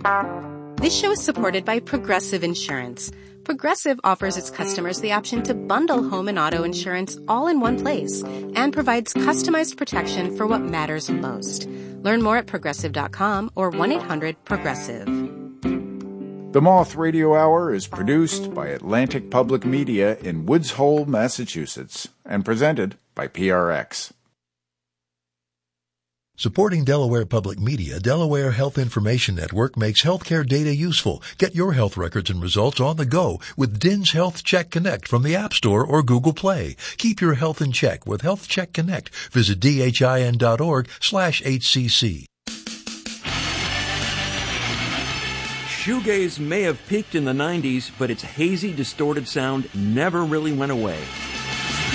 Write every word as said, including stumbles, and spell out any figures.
This show is supported by Progressive Insurance. Progressive offers its customers the option to bundle home and auto insurance all in one place and provides customized protection for what matters most. Learn more at progressive dot com or one eight hundred progressive. The Moth Radio Hour is produced by Atlantic Public Media in Woods Hole, Massachusetts, and presented by P R X. Supporting Delaware Public Media, Delaware Health Information Network makes healthcare data useful. Get your health records and results on the go with D I N's Health Check Connect from the App Store or Google Play. Keep your health in check with Health Check Connect. Visit dhin.org slash HCC. Shoegaze may have peaked in the nineties, but its hazy, distorted sound never really went away.